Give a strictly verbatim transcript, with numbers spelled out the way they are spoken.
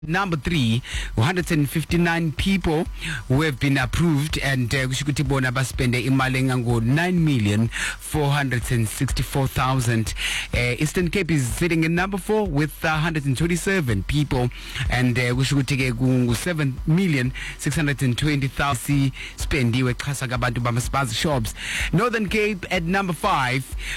Number three, one hundred fifty-nine people who have been approved, and kusho ukuthi bona baspende imali engango nine million four hundred sixty-four thousand. Uh, Eastern Cape is sitting in number four with uh, one hundred twenty-seven people, and kusho ukuthi ke kungu seven million six hundred twenty thousand spendiwe xhasa kabantu bama spaza shops. Northern Cape at number five